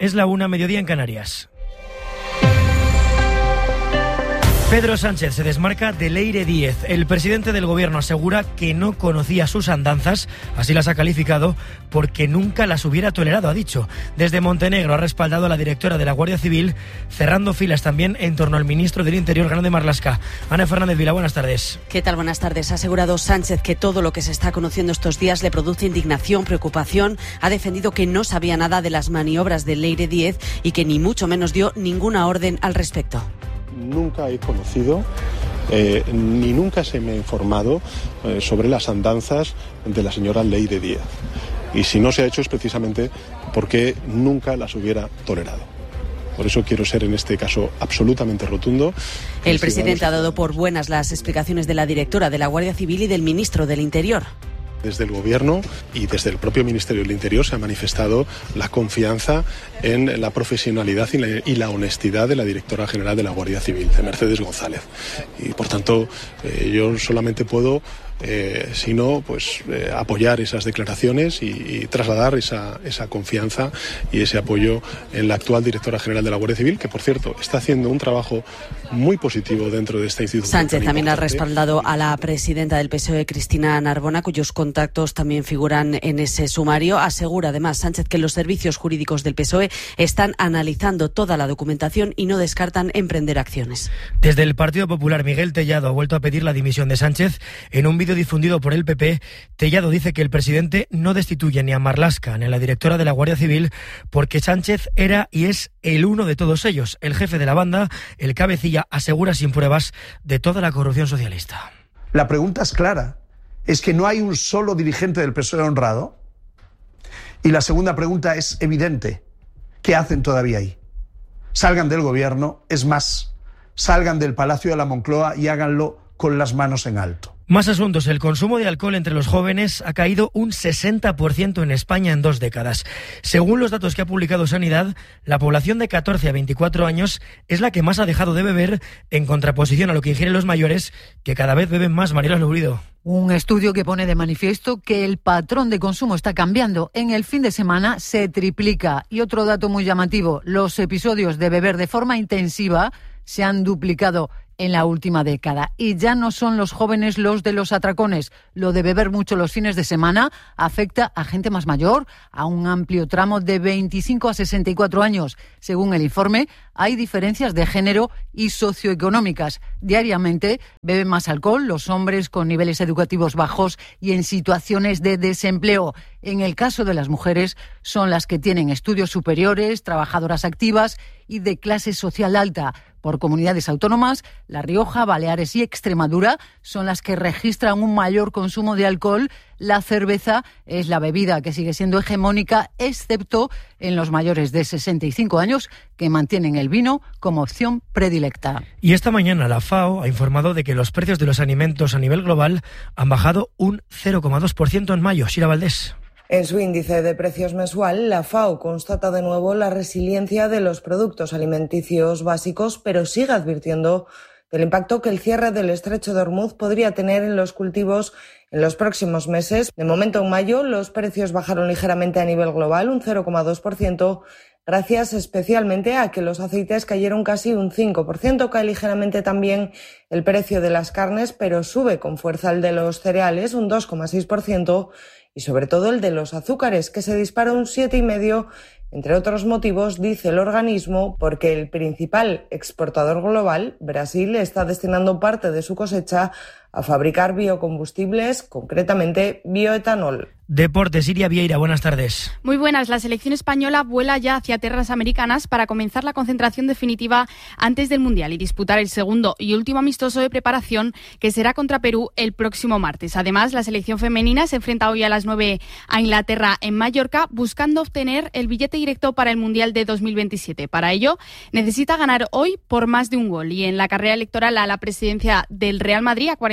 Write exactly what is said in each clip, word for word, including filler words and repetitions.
Es la una, mediodía en Canarias. Pedro Sánchez se desmarca de Leire Díez. El presidente del gobierno asegura que no conocía sus andanzas, así las ha calificado, porque nunca las hubiera tolerado, ha dicho. Desde Montenegro ha respaldado a la directora de la Guardia Civil, cerrando filas también en torno al ministro del Interior, Grande Marlaska. Ana Fernández Vila, buenas tardes. ¿Qué tal? Buenas tardes. Ha asegurado Sánchez que todo lo que se está conociendo estos días le produce indignación, preocupación. Ha defendido que no sabía nada de las maniobras de Leire Díez y que ni mucho menos dio ninguna orden al respecto. Nunca he conocido eh, ni nunca se me ha informado eh, sobre las andanzas de la señora Leire Díez. Y si no se ha hecho es precisamente porque nunca las hubiera tolerado. Por eso quiero ser en este caso absolutamente rotundo. El presidente ha dado por buenas las explicaciones de la directora de la Guardia Civil y del ministro del Interior. Desde el Gobierno y desde el propio Ministerio del Interior se ha manifestado la confianza en la profesionalidad y la, y la honestidad de la directora general de la Guardia Civil, de Mercedes González. Y por tanto, eh, yo solamente puedo, eh, si no, pues eh, apoyar esas declaraciones y, y trasladar esa, esa confianza y ese apoyo en la actual directora general de la Guardia Civil, que por cierto está haciendo un trabajo muy positivo dentro de esta institución. Sánchez también ha respaldado a la presidenta del P S O E, Cristina Narbona, cuyos contactos también figuran en ese sumario. Asegura además Sánchez que los servicios jurídicos del P S O E están analizando toda la documentación y no descartan emprender acciones. Desde el Partido Popular, Miguel Tellado ha vuelto a pedir la dimisión de Sánchez. En un vídeo difundido por el P P, Tellado dice que el presidente no destituye ni a Marlaska ni a la directora de la Guardia Civil porque Sánchez era y es el uno de todos ellos, el jefe de la banda, el cabecilla, asegura sin pruebas de toda la corrupción socialista. La pregunta es clara. ¿Es que no hay un solo dirigente del P S O E honrado? Y la segunda pregunta es evidente. ¿Qué hacen todavía ahí? Salgan del gobierno, es más, salgan del Palacio de la Moncloa y háganlo con las manos en alto. Más asuntos. El consumo de alcohol entre los jóvenes ha caído un sesenta por ciento en España en dos décadas. Según los datos que ha publicado Sanidad, la población de catorce a veinticuatro años es la que más ha dejado de beber, en contraposición a lo que ingieren los mayores, que cada vez beben más. Mariela Lourido. Un estudio que pone de manifiesto que el patrón de consumo está cambiando. En el fin de semana se triplica. Y otro dato muy llamativo, los episodios de beber de forma intensiva se han duplicado en la última década. Y ya no son los jóvenes los de los atracones. Lo de beber mucho los fines de semana afecta a gente más mayor, a un amplio tramo de veinticinco a sesenta y cuatro años. Según el informe, hay diferencias de género y socioeconómicas. Diariamente beben más alcohol los hombres con niveles educativos bajos y en situaciones de desempleo. En el caso de las mujeres, son las que tienen estudios superiores, trabajadoras activas y de clase social alta. Por comunidades autónomas, La Rioja, Baleares y Extremadura son las que registran un mayor consumo de alcohol. La cerveza es la bebida que sigue siendo hegemónica, excepto en los mayores de sesenta y cinco años, que mantienen el vino como opción predilecta. Y esta mañana la FAO ha informado de que los precios de los alimentos a nivel global han bajado un cero coma dos por ciento en mayo. Sira Valdés. En su índice de precios mensual, la FAO constata de nuevo la resiliencia de los productos alimenticios básicos, pero sigue advirtiendo del impacto que el cierre del estrecho de Hormuz podría tener en los cultivos en los próximos meses. De momento, en mayo, los precios bajaron ligeramente a nivel global, un cero coma dos por ciento, gracias especialmente a que los aceites cayeron casi un cinco por ciento. Cae ligeramente también el precio de las carnes, pero sube con fuerza el de los cereales, un dos coma seis por ciento, y sobre todo el de los azúcares, que se dispara un siete coma cinco por ciento, entre otros motivos, dice el organismo, porque el principal exportador global, Brasil, está destinando parte de su cosecha a fabricar biocombustibles, concretamente bioetanol. Deportes, Iria Vieira, buenas tardes. Muy buenas. La selección española vuela ya hacia tierras americanas para comenzar la concentración definitiva antes del Mundial y disputar el segundo y último amistoso de preparación, que será contra Perú el próximo martes. Además, la selección femenina se enfrenta hoy a las nueve a Inglaterra en Mallorca, buscando obtener el billete directo para el Mundial de dos mil veintisiete. Para ello, necesita ganar hoy por más de un gol. Y en la carrera electoral a la presidencia del Real Madrid, a cuarenta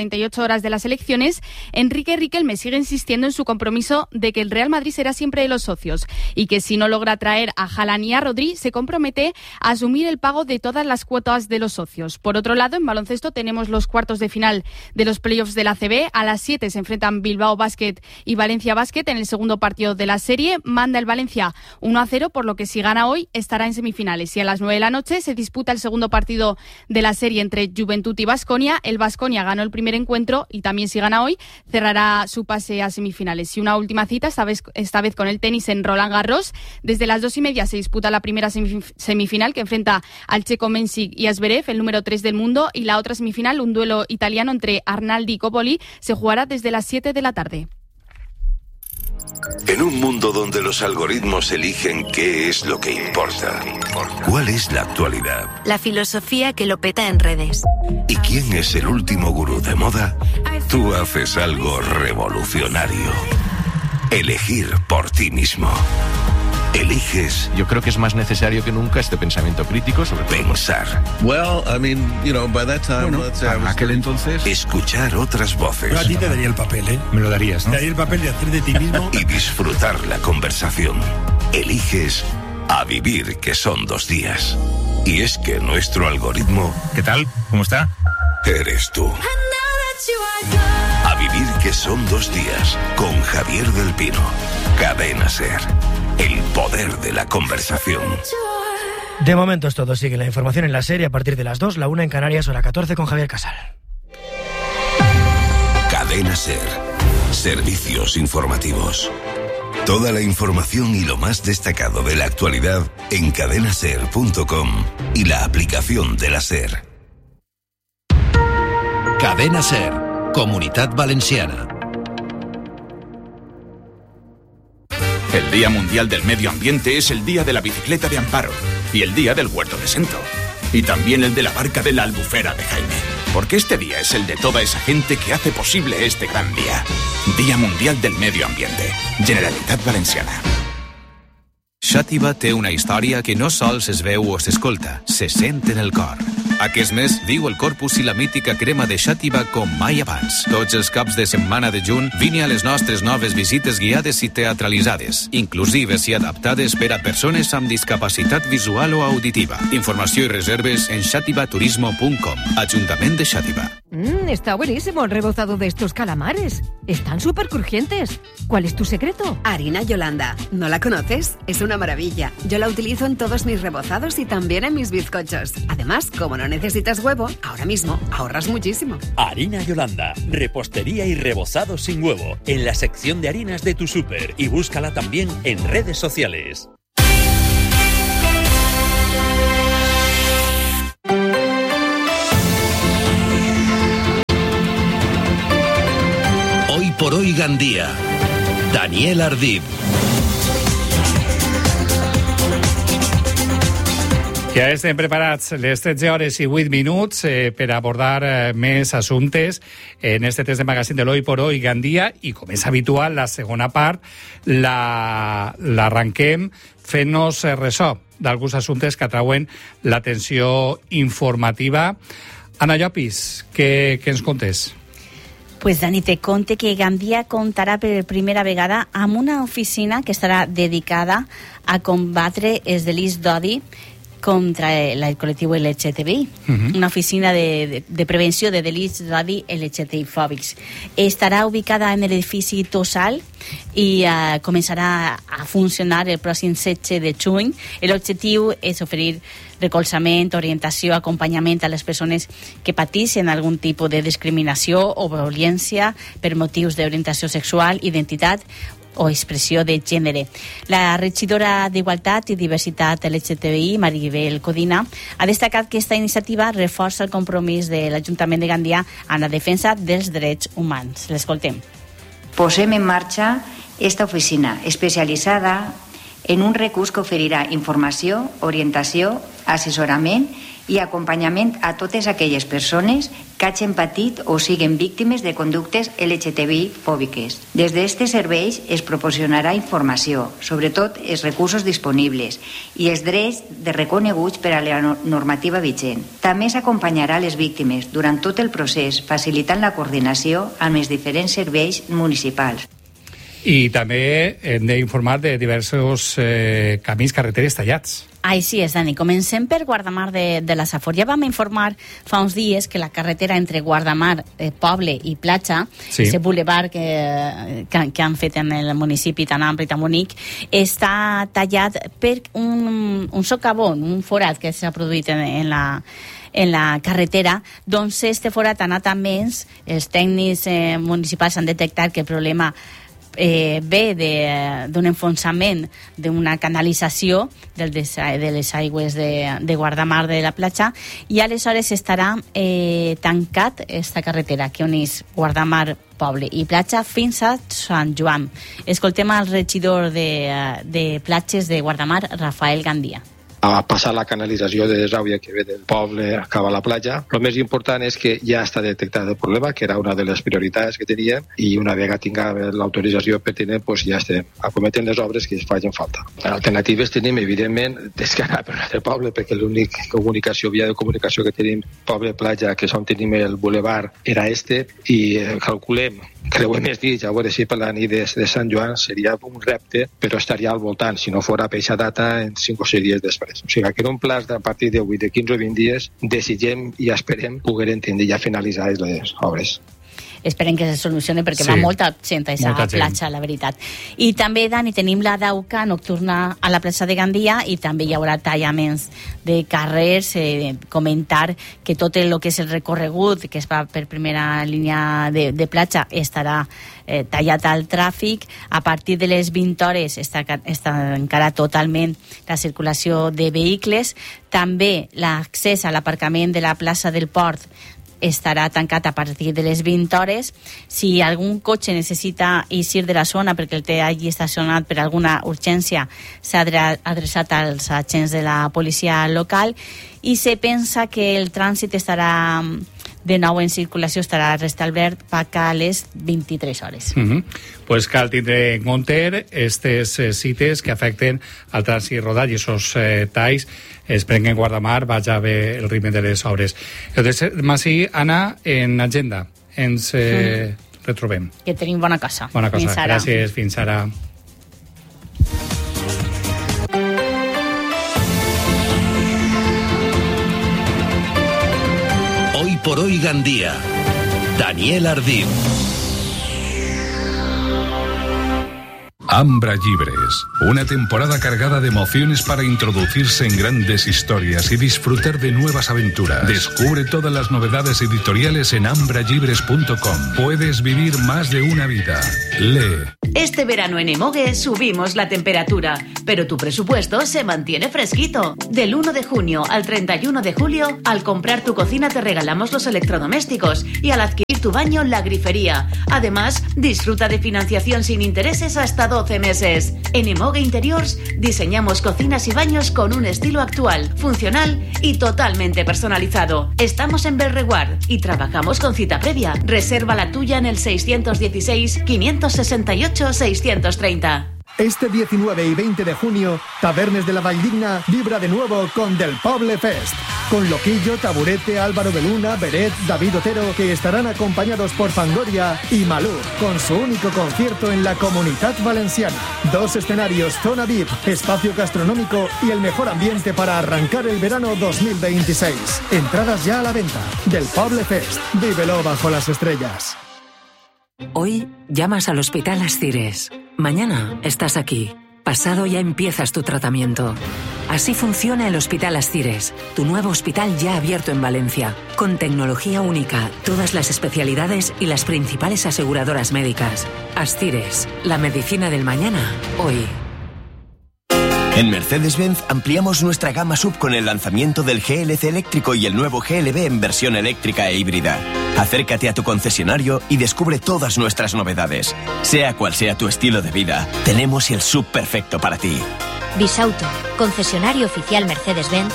cuarenta y ocho horas de las elecciones, Enrique Riquelme sigue insistiendo en su compromiso de que el Real Madrid será siempre de los socios y que si no logra traer a Haaland y a Rodri, se compromete a asumir el pago de todas las cuotas de los socios. Por otro lado, en baloncesto tenemos los cuartos de final de los playoffs de la A C B. A las siete se enfrentan Bilbao Basket y Valencia Basket en el segundo partido de la serie. Manda el Valencia uno a cero, por lo que si gana hoy estará en semifinales. Y a las nueve de la noche se disputa el segundo partido de la serie entre Juventud y Baskonia. El Baskonia ganó el primer encuentro y también si gana hoy cerrará su pase a semifinales. Y una última cita, esta vez, esta vez con el tenis en Roland Garros. Desde las dos y media se disputa la primera semifinal que enfrenta al checo Mensik y a Zverev, el número tres del mundo, y la otra semifinal, un duelo italiano entre Arnaldi y Copoli, se jugará desde las siete de la tarde. En un mundo donde los algoritmos eligen qué es lo que importa, ¿cuál es la actualidad? La filosofía que lo peta en redes. ¿Y quién es el último gurú de moda? Tú haces algo revolucionario. Elegir por ti mismo. Eliges. Yo creo que es más necesario que nunca este pensamiento crítico sobre pensar. Well, I mean, you know, by that time, bueno, let's say I was... aquel entonces. Escuchar otras voces. Yo a ti te daría el papel, ¿eh? Me lo darías, ¿no? Te daría el papel de hacer de ti mismo. Y disfrutar la conversación. Eliges a vivir, que son dos días. Y es que nuestro algoritmo. ¿Qué tal? ¿Cómo está? Eres tú. A vivir, que son dos días. Con Javier del Pino. Cadena SER. El poder de la conversación. De momento es todo. Sigue la información en la serie a partir de las dos, la una en Canarias, hora catorce con Javier Casal. Cadena SER. Servicios informativos. Toda la información y lo más destacado de la actualidad en cadena ser punto com y la aplicación de la SER. Cadena SER, Comunitat Valenciana. El Día Mundial del Medio Ambiente es el Día de la Bicicleta de Amparo y el Día del Huerto de Sento. Y también el de la barca de la Albufera de Jaime. Porque este día es el de toda esa gente que hace posible este gran día. Día Mundial del Medio Ambiente. Generalitat Valenciana. Xàtiva té una història que no sols es veu o s'escolta, se sent en el cor. Aquest mes viu el Corpus i la mítica crema de Xàtiva com mai abans. Tots els caps de setmana de juny vine a les nostres noves visites guiades i teatralitzades, inclusives i adaptades per a persones amb discapacitat visual o auditiva. Informació i reserves en xàtiva turismo punt com. Ajuntament de Xàtiva. Mmm, está buenísimo el rebozado de estos calamares. Están súper crujientes. ¿Cuál es tu secreto? Harina Yolanda. ¿No la conoces? Es una maravilla. Yo la utilizo en todos mis rebozados y también en mis bizcochos. Además, como no necesitas huevo, ahora mismo ahorras muchísimo. Harina Yolanda. Repostería y rebozado sin huevo. En la sección de harinas de tu súper. Y búscala también en redes sociales. Hoy por hoy Gandía. Daniel Ardib. Ja estem preparats les tretze hores i vuit minuts eh, per abordar eh, més assumptes en este test de magazín de l'Hoy por Hoy Gandia, i com és habitual la segona part la l'arranquem fent-nos ressò d'alguns assumptes que atrauen l'atenció informativa. Anna Llopis, què, què ens contes? Pues Dani, te conte que Gandia comptarà per primera vegada amb una oficina que estarà dedicada a combatre els delits d'odi contra el col·lectiu L G T B I, uh-huh. Una oficina de, de, de prevenció de delits d'odi L G T B I fòbics. Estarà ubicada en l'edifici Tossal i uh, començarà a funcionar el pròxim setze de juny. L'objectiu és oferir recolzament, orientació, acompanyament a les persones que pateixen algun tipus de discriminació o violència per motius d'orientació sexual, identitat o expressió de gènere. La regidora d'Igualtat i Diversitat L G T B I, Maribel Codina, ha destacat que aquesta iniciativa reforça el compromís de l'Ajuntament de Gandia en la defensa dels drets humans. L'escoltem. Posem en marxa esta oficina especialitzada en un recurs que oferirà informació, orientació, assessorament i acompanyament a totes aquelles persones que hagin patit o siguen víctimes de conductes L G T B I fòbiques. Des d'aquests serveis es proporcionarà informació, sobretot els recursos disponibles i els drets de reconeguts per a la normativa vigent. També s'acompanyarà les víctimes durant tot el procés, facilitant la coordinació amb els diferents serveis municipals. I també hem d'informar de diversos eh, camins, carreteres tallats. Així és, Dani. Comencem per Guardamar de, de la Safor. Ja vam informar fa uns dies que la carretera entre Guardamar, eh, Poble i Platja, sí. ese boulevard que, que, que han fet en el municipi tan ampli, tan bonic, està tallat per un, un socavón, un forat que s'ha produït en, en la en la carretera, doncs este forat ha anat a més. Els tècnics eh, municipals han detectat que el problema Eh, ve d'un enfonsament d'una canalització del des, de les aigües de, de Guardamar de la platja, i aleshores estarà eh, tancat esta carretera que uneix Guardamar, Poble i Platja fins a Sant Joan. Escoltem al regidor de, de platges de Guardamar, Rafael Gandia. A passar la canalització de desàuia que ve del poble acaba a la platja. El més important és que ja està detectat el problema, que era una de les prioritats que teníem, i una vegada tinguem l'autorització pertinent, doncs ja estem acometent les obres que es facin falta. Alternatives tenim, evidentment, descarnar per l'altre poble, perquè l'única comunicació, via de comunicació que tenim poble-platja, que és on tenim el boulevard, era este, i calculem, creuem els dies, a veure si per la nit de, de Sant Joan seria un repte, però estaria al voltant, si no fora per aquesta data, en cinc o sis dies després. O sigui que en un plaç de a partir d'avui de quinze o vint dies desitgem i esperem poder entendre ja finalitzar les obres. Esperem que se solucioni perquè sí. va molta gent a aquesta platja, la veritat. I també, Dani, tenim la dauca nocturna a la plaça de Gandia, i també hi haurà tallaments de carrers, eh, comentar que tot el que és el recorregut que es va per primera línia de, de platja estarà eh, tallat al tràfic. A partir de les vint hores està, està encara totalment la circulació de vehicles. També l'accés a l'aparcament de la plaça del Port estarà tancat a partir de les vint hores. Si algun cotxe necessita eixir de la zona perquè el té allí estacionat per alguna urgència, s'ha adreçat als agents de la policia local, i se pensa que el trànsit estarà de nou en circulació, estarà restablert a les vint-i-tres hores. Mm-hmm. Pues cal tindre en compte aquestes eh, cites que afecten al trànsit rodat, i aquests eh, talls es prenguen Guardamar, vaja bé el ritme de les obres. Llavors, Masi, Anna, en agenda ens eh, mm. retrobem. Que tenim bona cosa. Bona cosa, fins gràcies, fins ara. Hoy por hoy Gandía. Daniel Ardín. Ambra Llibres, una temporada cargada de emociones para introducirse en grandes historias y disfrutar de nuevas aventuras. Descubre todas las novedades editoriales en ambra llibres punto com. Puedes vivir más de una vida. Lee. Este verano en Emogue subimos la temperatura, pero tu presupuesto se mantiene fresquito. Del uno de junio al treinta y uno de julio, al comprar tu cocina te regalamos los electrodomésticos, y al adquirir tu baño, la grifería. Además, disfruta de financiación sin intereses hasta doce meses. En Emogue Interiors diseñamos cocinas y baños con un estilo actual, funcional y totalmente personalizado. Estamos en Belreguard y trabajamos con cita previa. Reserva la tuya en el seiscientos dieciséis, quinientos sesenta y ocho, seiscientos treinta. Este diecinueve y veinte de junio, Tabernes de la Valldigna vibra de nuevo con Del Poble Fest, con Loquillo, Taburete, Álvaro Beluna, Beret, David Otero, que estarán acompañados por Fangoria y Malú, con su único concierto en la Comunitat Valenciana. Dos escenarios, zona V I P, espacio gastronómico y el mejor ambiente para arrancar el verano dos mil veintiséis. Entradas ya a la venta. Del Poble Fest, vívelo bajo las estrellas. Hoy llamas al Hospital Ascires. Mañana estás aquí. Pasado ya empiezas tu tratamiento. Así funciona el Hospital Ascires, tu nuevo hospital ya abierto en Valencia, con tecnología única, todas las especialidades y las principales aseguradoras médicas. Ascires, la medicina del mañana, hoy. En Mercedes-Benz ampliamos nuestra gama sub con el lanzamiento del G L C eléctrico y el nuevo G L B en versión eléctrica e híbrida. Acércate a tu concesionario y descubre todas nuestras novedades. Sea cual sea tu estilo de vida, tenemos el sub perfecto para ti. Bisauto, concesionario oficial Mercedes-Benz,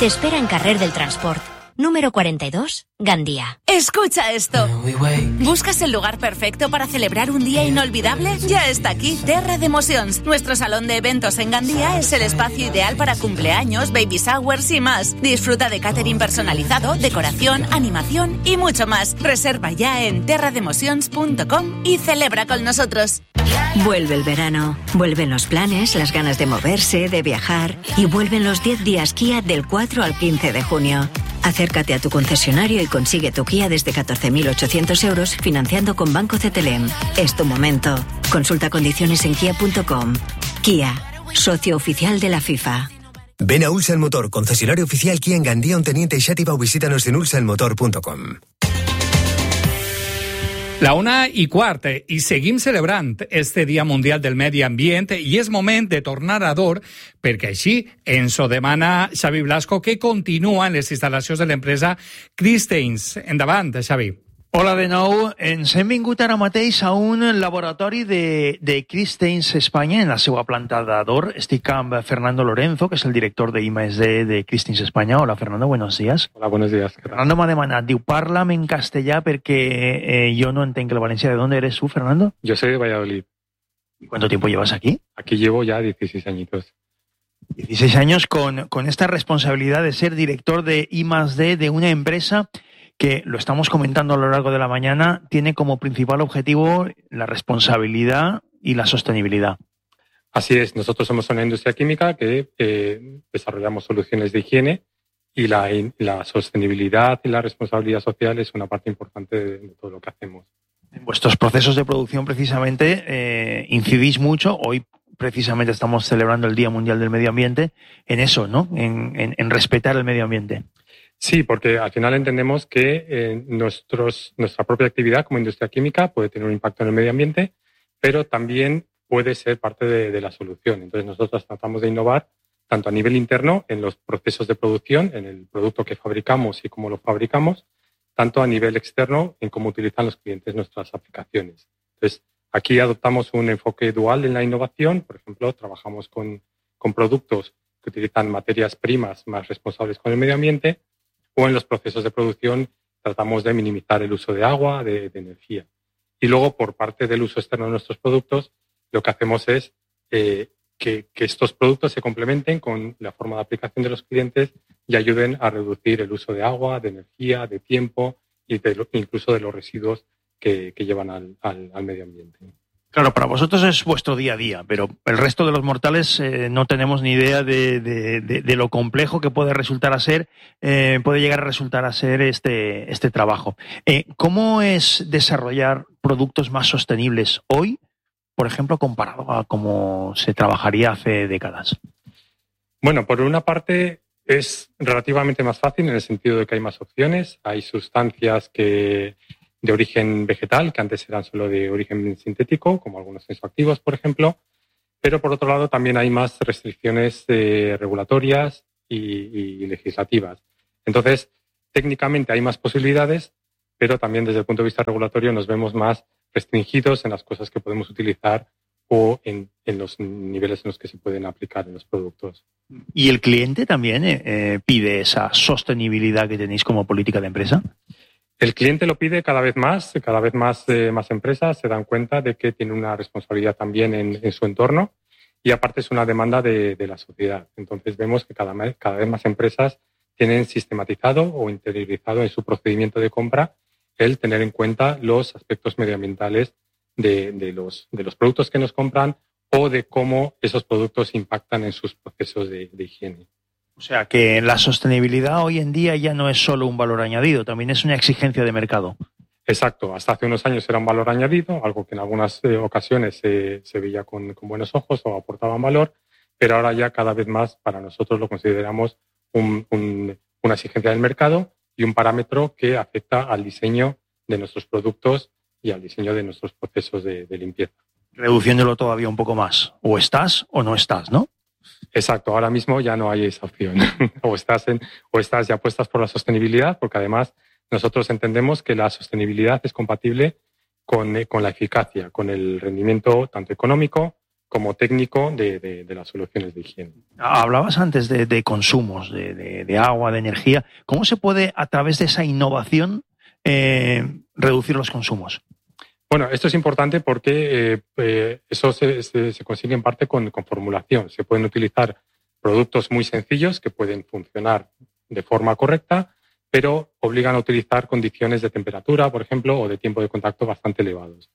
te espera en Carrer del Transport, número cuarenta y dos, Gandía. Escucha esto. ¿Buscas el lugar perfecto para celebrar un día inolvidable? Ya está aquí, Terra de Emocions. Nuestro salón de eventos en Gandía es el espacio ideal para cumpleaños, baby showers y más. Disfruta de catering personalizado, decoración, animación y mucho más. Reserva ya en terra de emocions punto com y celebra con nosotros. Vuelve el verano, vuelven los planes, las ganas de moverse, de viajar y vuelven los diez días Kia del cuatro al quince de junio. Acércate a tu concesionario y consigue tu Kia desde catorce mil ochocientos euros financiando con Banco C T L M. Es tu momento. Consulta condiciones en kia punto com. Kia, socio oficial de la FIFA. Ven a Ulsa el Motor, concesionario oficial Kia en Gandía, un teniente Xàtiva o visítanos en ulsa el motor punto com. La una i quart, i seguim celebrant este Dia Mundial del Medi Ambient i és moment de tornar a Dor perquè així ens ho demana Xavi Blasco, que continua en les instal·lacions de l'empresa Christains. Endavant, Xavi. Hola de nou. Ens hem vingut ara mateix a un laboratori de, de Christains Espanya en la seva planta d'Ador. Estic amb Fernando Lorenzo, que és el director de I más D de Christains Espanya. Hola, Fernando, buenos días. Hola, buenos días. Fernando m'ha demanat, diu, parla'm en castellà perquè eh, jo no entenc el valencià. ¿De dónde eres tú, Fernando? Yo soy de Valladolid. ¿Y cuánto tiempo llevas aquí? Aquí llevo ya dieciséis añitos. dieciséis años con, con esta responsabilidad de ser director de I más D de una empresa que, lo estamos comentando a lo largo de la mañana, tiene como principal objetivo la responsabilidad y la sostenibilidad. Así es, nosotros somos una industria química que eh, desarrollamos soluciones de higiene y la, la sostenibilidad y la responsabilidad social es una parte importante de, de todo lo que hacemos. En vuestros procesos de producción precisamente eh, incidís mucho, hoy precisamente estamos celebrando el Día Mundial del Medio Ambiente, en eso, ¿no? En, en, en respetar el medio ambiente. Sí, porque al final entendemos que eh, nuestros, nuestra propia actividad como industria química puede tener un impacto en el medio ambiente, pero también puede ser parte de, de la solución. Entonces nosotros tratamos de innovar tanto a nivel interno en los procesos de producción, en el producto que fabricamos y cómo lo fabricamos, tanto a nivel externo en cómo utilizan los clientes nuestras aplicaciones. Entonces aquí adoptamos un enfoque dual en la innovación. Por ejemplo, trabajamos con, con productos que utilizan materias primas más responsables con el medio ambiente, o en los procesos de producción tratamos de minimizar el uso de agua, de, de energía. Y luego, por parte del uso externo de nuestros productos, lo que hacemos es eh, que, que estos productos se complementen con la forma de aplicación de los clientes y ayuden a reducir el uso de agua, de energía, de tiempo y de lo, incluso de los residuos que, que llevan al, al, al medio ambiente. Claro, para vosotros es vuestro día a día, pero el resto de los mortales eh, no tenemos ni idea de, de, de, de lo complejo que puede resultar a ser, eh, puede llegar a resultar a ser este, este trabajo. Eh, ¿Cómo es desarrollar productos más sostenibles hoy, por ejemplo, comparado a cómo se trabajaría hace décadas? Bueno, por una parte es relativamente más fácil en el sentido de que hay más opciones, hay sustancias que de origen vegetal, que antes eran solo de origen sintético, como algunos tensoactivos, por ejemplo, pero por otro lado también hay más restricciones eh, regulatorias y, y legislativas. Entonces, técnicamente hay más posibilidades, pero también desde el punto de vista regulatorio nos vemos más restringidos en las cosas que podemos utilizar o en, en los niveles en los que se pueden aplicar en los productos. ¿Y el cliente también eh, pide esa sostenibilidad que tenéis como política de empresa? El cliente lo pide cada vez más, cada vez más, eh, más empresas se dan cuenta de que tiene una responsabilidad también en, en su entorno y aparte es una demanda de, de la sociedad. Entonces vemos que cada, cada vez más empresas tienen sistematizado o interiorizado en su procedimiento de compra el tener en cuenta los aspectos medioambientales de, de, los, de los productos que nos compran o de cómo esos productos impactan en sus procesos de, de higiene. O sea, que la sostenibilidad hoy en día ya no es solo un valor añadido, también es una exigencia de mercado. Exacto. Hasta hace unos años era un valor añadido, algo que en algunas eh, ocasiones eh, se veía con, con buenos ojos o aportaba valor, pero ahora ya cada vez más para nosotros lo consideramos un, un, una exigencia del mercado y un parámetro que afecta al diseño de nuestros productos y al diseño de nuestros procesos de, de limpieza. Reduciéndolo todavía un poco más. O estás o no estás, ¿no? Exacto, ahora mismo ya no hay esa opción. o, estás en, o estás ya puestas por la sostenibilidad, porque además nosotros entendemos que la sostenibilidad es compatible con, con la eficacia, con el rendimiento tanto económico como técnico de, de, de las soluciones de higiene. Hablabas antes de, de consumos, de, de, de agua, de energía. ¿Cómo se puede, a través de esa innovación, eh, reducir los consumos? Bueno, esto es importante porque eh, eh, eso se, se, se consigue en parte con, con formulación. Se pueden utilizar productos muy sencillos que pueden funcionar de forma correcta, pero obligan a utilizar condiciones de temperatura, por ejemplo, o de tiempo de contacto bastante elevados.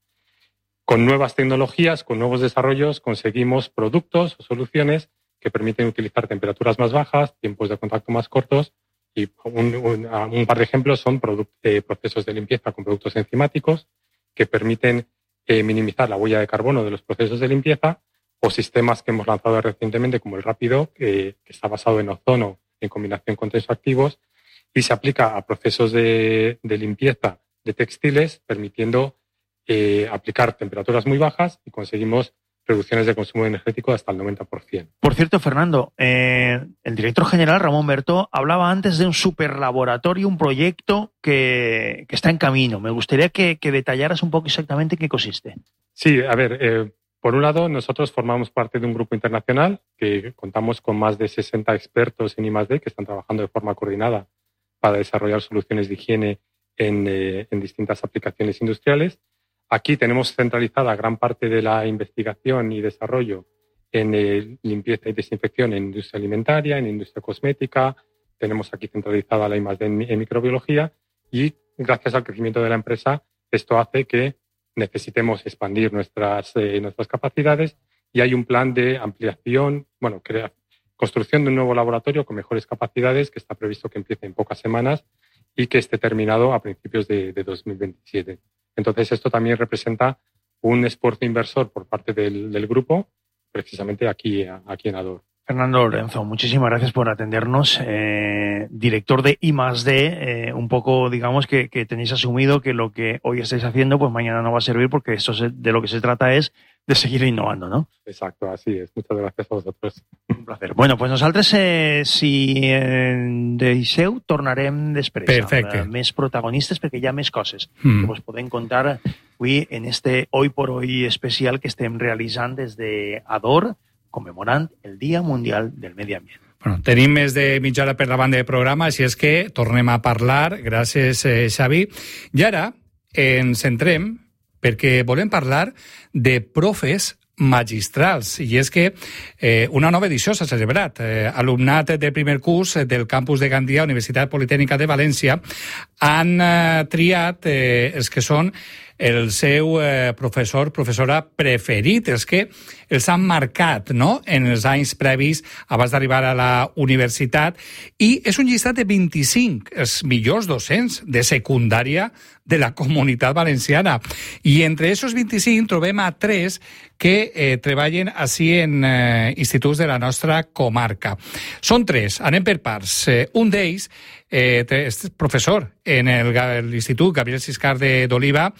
Con nuevas tecnologías, con nuevos desarrollos, conseguimos productos o soluciones que permiten utilizar temperaturas más bajas, tiempos de contacto más cortos, y un, un, un par de ejemplos son eh, procesos de limpieza con productos enzimáticos que permiten eh, minimizar la huella de carbono de los procesos de limpieza, o sistemas que hemos lanzado recientemente como el Rápido, que, que está basado en ozono en combinación con tensoactivos y se aplica a procesos de, de limpieza de textiles, permitiendo eh, aplicar temperaturas muy bajas y conseguimos reducciones de consumo energético de hasta el noventa por ciento. Por cierto, Fernando, eh, el director general, Ramón Bertó, hablaba antes de un superlaboratorio, un proyecto que, que está en camino. Me gustaría que, que detallaras un poco exactamente en qué consiste. Sí, a ver, eh, por un lado, nosotros formamos parte de un grupo internacional que contamos con más de sesenta expertos en I más D que están trabajando de forma coordinada para desarrollar soluciones de higiene en, eh, en distintas aplicaciones industriales. Aquí tenemos centralizada gran parte de la investigación y desarrollo en eh, limpieza y desinfección en industria alimentaria, en industria cosmética. Tenemos aquí centralizada la I más D en, en microbiología y gracias al crecimiento de la empresa esto hace que necesitemos expandir nuestras, eh, nuestras capacidades y hay un plan de ampliación, bueno, crea, construcción de un nuevo laboratorio con mejores capacidades que está previsto que empiece en pocas semanas y que esté terminado a principios de, de dos mil veintisiete. Entonces, esto también representa un esfuerzo inversor por parte del, del grupo, precisamente aquí, aquí en Ador. Fernando Lorenzo, muchísimas gracias por atendernos. Eh, director de I más D, eh, un poco, digamos, que, que tenéis asumido que lo que hoy estáis haciendo, pues mañana no va a servir porque eso se, de lo que se trata es de seguir innovando, ¿no? Exacto, así es. Muchas gracias a vosotros. Un placer. Bueno, pues nosaltres, eh, si eh, deixeu, tornarem després Perfecte. amb eh, més protagonistes perquè hi ha més coses Mm. que us podem contar avui en este Hoy por Hoy especial que estem realitzant des de Ador, conmemorant el Dia Mundial del Medi Ambient. Bueno, tenim més de mitja hora per davant del programa, així és que tornem a parlar. Gràcies, eh, Xavi. I ara ens centrem perquè volem parlar de profes magistrals, i és que eh, una nova edició s'ha celebrat. Eh, alumnat del primer curs del campus de Gandia, Universitat Politècnica de València, han eh, triat eh, els que són el seu eh, professor, professora preferit, els que els han marcat, no?, en els anys previs abans d'arribar a la universitat, i és un llistat de vint-i-cinc els millors docents de secundària de la Comunitat Valenciana. I entre aquests vint-i-cinc trobem a tres que eh, treballen així en eh, instituts de la nostra comarca. Són tres, anem per parts. Eh, un d'ells eh, és professor en el, l'Institut Gabriel Siscar de d'Oliva,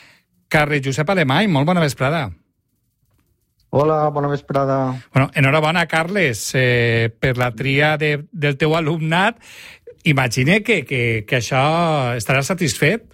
Carles Josep Alemany. Molt bona vesprada. Hola, bona vesprada. Bueno, enhorabona, Carles, eh, per la tria de, del teu alumnat. Imagine que, que, que això estaràs satisfet.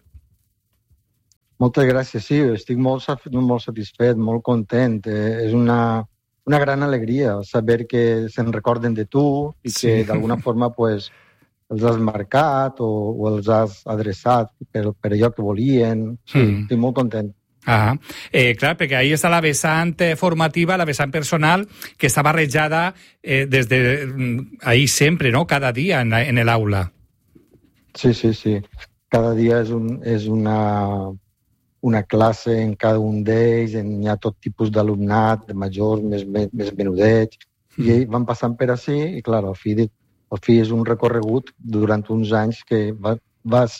Moltes gràcies, sí, estic molt, molt satisfet, molt content. Eh, és una, una gran alegria saber que se'n recorden de tu i sí. que d'alguna forma pues, els has marcat o, o els has adreçat per, per allò que volien. Sí, mm. estic molt content. Ah, eh, clar, perquè ahí està la vessant formativa, la vessant personal, que està barrejada eh, des de ahí sempre, no?, cada dia en, en l'aula. Sí, sí, sí. Cada dia és, un, és una, una classe en cada un d'ells, hi ha tot tipus d'alumnat, de majors, més, més, més menudets, mm. i ells van passant per així, i clar, al fi, de, al fi és un recorregut durant uns anys que va, vas...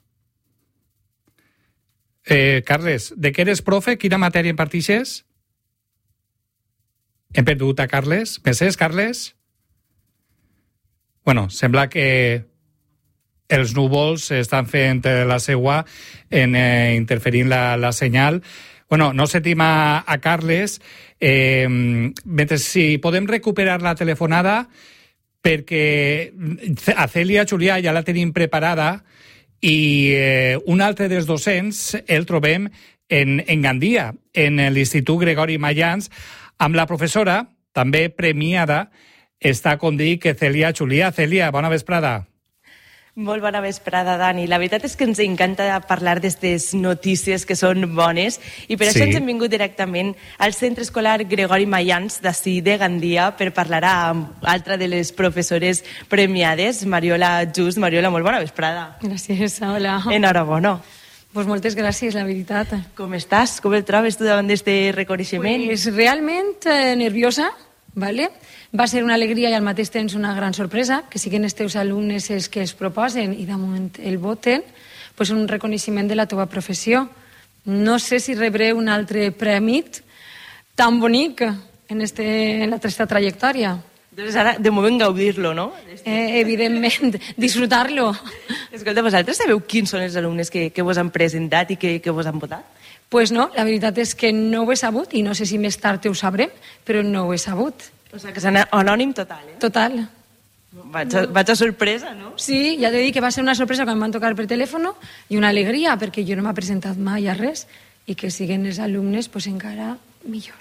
Eh, Carles, de què eres profe? Quina matèria impartixes? Hem perdut a Carles? M'entens, Carles? Bueno, sembla que els núvols estan fent la seua en eh, interferint la, la senyal. Bueno, no sentim a, a Carles. Eh, mentre si podem recuperar la telefonada, perquè a Cèlia Julià ja la tenim preparada, i eh, un altre dels docents el trobem en, en Gandia, en l'Institut Gregori Mayans, Amb la professora, també premiada, està com dic Celia Xulià. Celia, bona vesprada. Molt bona vesprada, Dani. La veritat és que ens encanta parlar d'aquestes notícies que són bones i per això Sí. ens hem vingut directament al Centre Escolar Gregori Mayans d'ací de Gandia per parlar amb altra de les professores premiades, Mariola Just. Mariola, molt bona vesprada. Gràcies, hola. Enhorabona. Pues moltes gràcies, la veritat. Com estàs? Com el trobes tu davant d'aquest reconeixement? Pues realment eh, nerviosa, ¿vale? Va ser una alegria i al mateix temps una gran sorpresa, que siguin els teus alumnes els que es proposen i de moment el voten, pues un reconeixement de la teva professió. No sé si rebré un altre premi tan bonic en, este, en aquesta trajectòria. Entonces ara, de moment, gaudir-lo, no? Eh, evidentment, disfrutar-lo. Escolta, vosaltres sabeu quins són els alumnes que, que vos han presentat i que, que vos han votat? Pues no, la veritat és que no ho he sabut i no sé si més tard ho sabrem, però no ho he sabut. O sigui que és anònim total, eh? Total. Vaig a, vaig a sorpresa, no? Sí, ja t'he dit que va ser una sorpresa quan em van tocar per telèfon i una alegria, perquè jo no m'ha presentat mai a res i que siguen els alumnes, pues encara millor.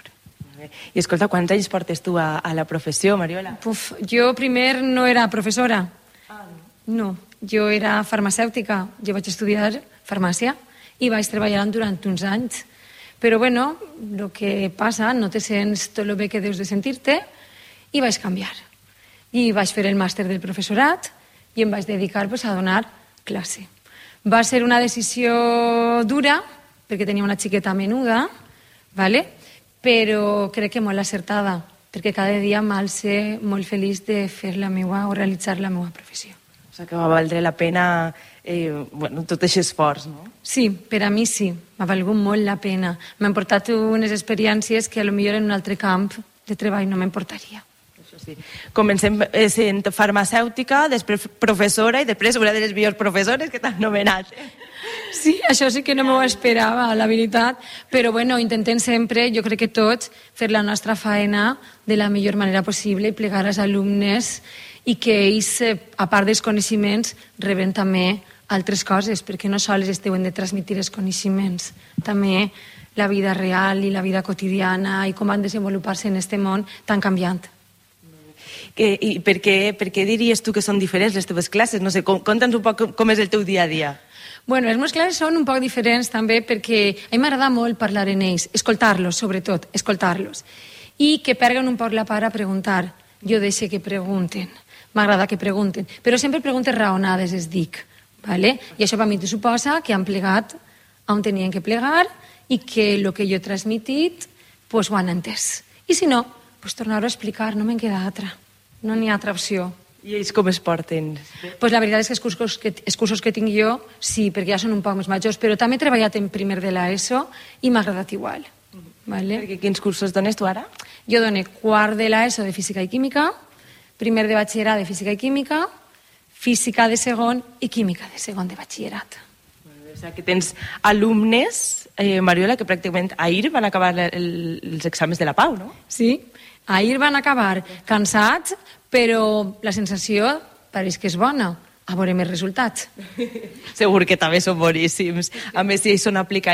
I escolta, quants anys portes tu a, a la professió, Mariola? Puf, jo primer no era professora. Ah, no. No, jo era farmacèutica. Jo vaig estudiar farmàcia i vaig treballar durant uns anys. Però, bueno, el que passa, no te sents tot el bé que deus de sentir-te, i vaig canviar. I vaig fer el màster del professorat i em vaig dedicar pues, a donar classe. Va ser una decisió dura, perquè tenia una xiqueta menuda, ¿vale? Però crec que molt acertada, perquè cada dia m'alce molt feliç de fer la meua o realitzar la meua professió. O sigui que va valdre la pena eh, bueno, tot aquest esforç, no? Sí, per a mi sí, m'ha valgut molt la pena. M'han portat unes experiències que potser en un altre camp de treball no m'emportaria. Sí. Comencem sent farmacèutica, després professora i després una de les millors professores que t'han nomenat. Sí, això sí que no m'ho esperava, la veritat, però bueno, intentem sempre, jo crec que tots, fer la nostra faena de la millor manera possible i plegar als alumnes i que ells, a part dels coneixements, reben també altres coses, perquè no sols es deuen de transmetre els coneixements, també la vida real i la vida quotidiana i com han de desenvolupar-se en aquest món tan canviant. Que, I per què, per què diries tu que són diferents les teves classes? No sé, conta'ns un poc com, com és el teu dia a dia. Bueno, les meves classes són un poc diferents també perquè a mi m'agrada molt parlar en ells, escoltar-los, sobretot, escoltar-los. I que perguen un poc la part a preguntar. Jo deixo que pregunten, m'agrada que pregunten, però sempre preguntes raonades, es dic. ¿Vale? I això per mi te suposa que han plegat on tenien que plegar i que el que jo he transmitit pues, ho han entès. I si no, pues, tornar-ho a explicar, no me'n queda altra. No n'hi ha altra opció. I ells com es porten? Pues la veritat és que els cursos que, els cursos que tinc jo, sí, perquè ja són un poc més majors, però també he treballat en primer de l'ESO i m'ha agradat igual. Vale? Perquè quins cursos dones tu ara? Jo dono quart de l'ESO de Física i Química, primer de batxillerat de Física i Química, Física de segon i Química de segon de batxillerat. O sigui que tens alumnes, eh, Mariola, que pràcticament ahir van acabar el, els exàmens de la Pau, no? Sí, ahir van acabar cansats, però la sensació pareix que és bona. A veure més resultats. Segur que també són boníssims. A més, si ells són aplicats